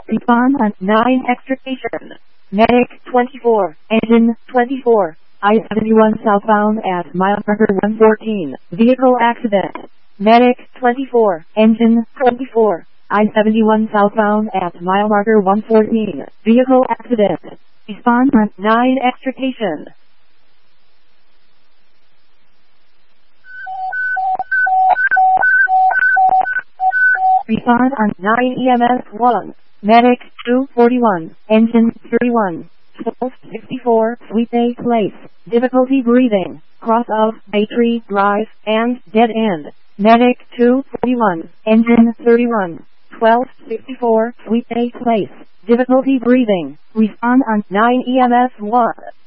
Respond on 9 extrication. Medic 24, engine 24, I-71 southbound at mile marker 114, vehicle accident. Medic 24, engine 24, I-71 southbound at mile marker 114, vehicle accident. Respond on 9 extrication. Respond on 9 EMS 1. Medic 241, engine 31, 1264, Sweet Bay Place, difficulty breathing, cross of Baytree Drive, and dead end. Medic 241, engine 31, 1264, Sweet Bay Place, difficulty breathing, respond on 9 EMS 1.